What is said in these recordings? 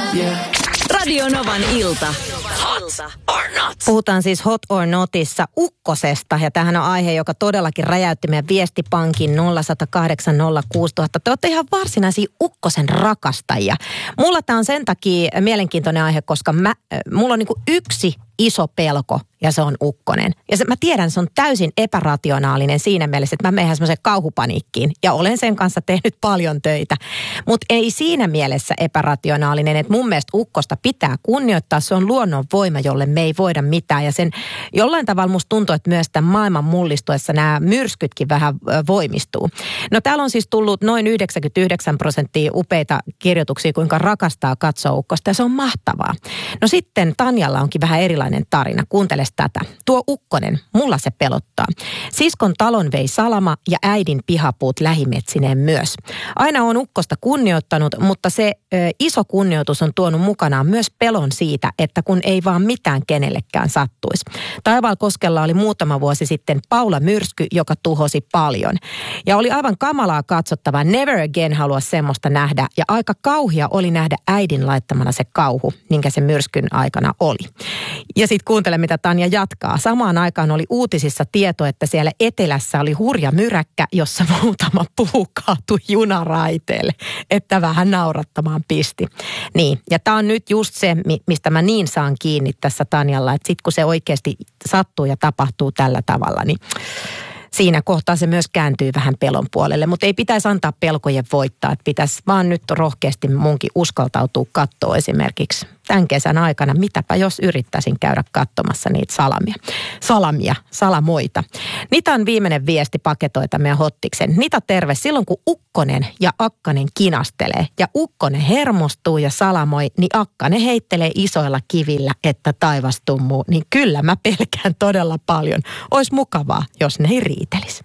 Radio Novan ilta. Hot or not. Puhutaan siis Hot or Notissa ukkosesta, ja tämähän on aihe, joka todellakin räjäytti meidän viestipankin 0108 06000. Te olette ihan varsinaisia ukkosen rakastajia. Mulla tämä on sen takia mielenkiintoinen aihe, koska mulla on niinku yksi iso pelko, ja se on ukkonen. Ja mä tiedän, se on täysin epärationaalinen siinä mielessä, että mä menen semmoiseen kauhupaniikkiin. Ja olen sen kanssa tehnyt paljon töitä. Mutta ei siinä mielessä epärationaalinen, että mun mielestä ukkosta pitää kunnioittaa. Se on luonnon voima, jolle me ei voida mitään. Ja sen jollain tavalla musta tuntuu, että myös tämän maailman mullistuessa nämä myrskytkin vähän voimistuu. No täällä on siis tullut noin 99% upeita kirjoituksia, kuinka rakastaa katsoa ukkosta. Ja se on mahtavaa. No sitten Tanjalla onkin vähän erilainen tarina. Kuuntele tätä. Tuo ukkonen, mulla se pelottaa. Siskon talon vei salama ja äidin pihapuut lähimetsineen myös. Aina on ukkosta kunnioittanut, mutta se iso kunnioitus on tuonut mukanaan myös pelon siitä, että kun ei vaan mitään kenellekään sattuisi. Taivalkoskella oli muutama vuosi sitten Paula-myrsky, joka tuhosi paljon. Ja oli aivan kamalaa katsottavaa. Never again halua semmoista nähdä. Ja aika kauhia oli nähdä äidin laittamana se kauhu, minkä se myrskyn aikana oli. Ja sitten kuuntele, mitä Tanja jatkaa. Samaan aikaan oli uutisissa tieto, että siellä etelässä oli hurja myräkkä, jossa muutama puu kaatui junaraiteelle, että vähän naurattamaan pisti. Niin, ja tämä on nyt just se, mistä mä niin saan kiinni tässä Tanjalla, että sitten kun se oikeasti sattuu ja tapahtuu tällä tavalla, niin siinä kohtaa se myös kääntyy vähän pelon puolelle, mutta ei pitäisi antaa pelkojen voittaa, että pitäisi vaan nyt rohkeasti munkin uskaltautua katsoa esimerkiksi tämän kesän aikana, mitäpä jos yrittäisin käydä katsomassa niitä salamoita. Nitan viimeinen viesti paketoita meidän hottiksen. Nita terve, silloin kun ukkonen ja akkanen kinastelee ja ukkonen hermostuu ja salamoi, niin akkanen heittelee isoilla kivillä, että taivas tummuu, niin kyllä mä pelkään todella paljon. Ois mukavaa, jos ne ei riitelisi.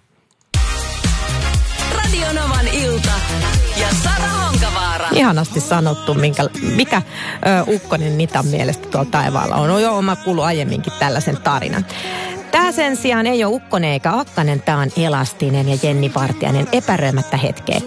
Radio Novan ilta ja Sara Honkavaara. Ihanasti sanottu, mikä ukkonen Nitan mielestä tuolla taivaalla on. Joo, mä kuullut aiemminkin tällaisen tarinan. Tämä sen sijaan ei ole ukkonen eikä akkanen, tämä on Elastinen ja Jenni Vartiainen epäröimättä hetkeä.